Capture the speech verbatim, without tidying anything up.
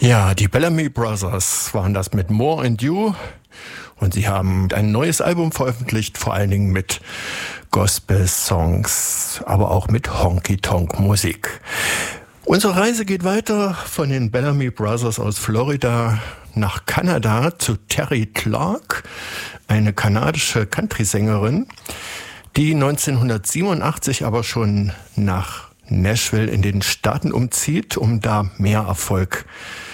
Ja, die Bellamy Brothers waren das mit More and You und sie haben ein neues Album veröffentlicht, vor allen Dingen mit Gospel-Songs, aber auch mit Honky-Tonk-Musik. Unsere Reise geht weiter von den Bellamy Brothers aus Florida nach Kanada zu Terri Clark, eine kanadische Country-Sängerin, die neunzehnhundertsiebenundachtzig aber schon nach Nashville in den Staaten umzieht, um da mehr Erfolg